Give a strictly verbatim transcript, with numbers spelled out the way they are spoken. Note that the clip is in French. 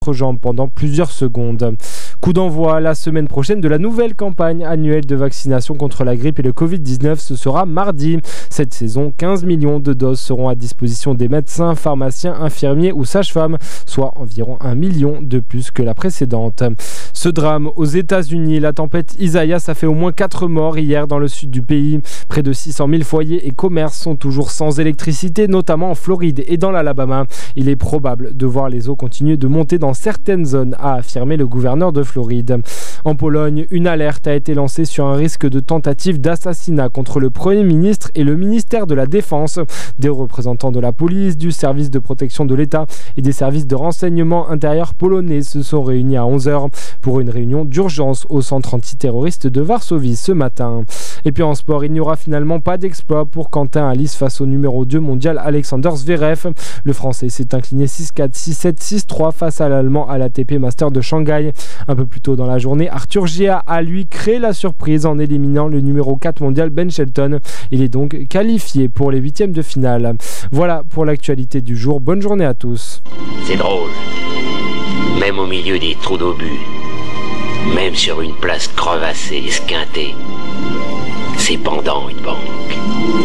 jambes pendant plusieurs secondes. Coup d'envoi la semaine prochaine de la nouvelle campagne annuelle de vaccination contre la grippe et le covid dix-neuf. Ce sera mardi. Cette saison, quinze millions de doses seront à disposition des médecins, pharmaciens, infirmiers ou sages-femmes, soit environ un million de plus que la précédente. Ce drame aux États-Unis, la tempête Isaias a fait au moins quatre morts hier dans le sud du pays. Près de six cent mille foyers et commerces sont toujours sans électricité, notamment en Floride et dans l'Alabama. Il est probable de voir les eaux continuer de monter dans certaines zones, a affirmé le gouverneur de Floride. En Pologne, une alerte a été lancée sur un risque de tentative d'assassinat contre le Premier ministre et le ministère de la Défense. Des représentants de la police, du service de protection de l'État et des services de renseignement intérieur polonais se sont réunis à onze heures pour une réunion d'urgence au centre antiterroriste de Varsovie ce matin. Et puis en sport, il n'y aura finalement pas d'exploit pour Quentin Halys face au numéro deux mondial Alexander Zverev. Le Français s'est incliné six quatre, six sept, six trois face à l'Allemand à l'A T P Master de Shanghai. Un peu plus tôt dans la journée, Arthur Gea a lui créé la surprise en éliminant le numéro quatre mondial Ben Shelton. Il est donc qualifié pour les huitièmes de finale. Voilà pour l'actualité du jour. Bonne journée à tous. C'est drôle. Même au milieu des trous d'obus, même sur une place crevassée, esquintée, c'est pendant une bande.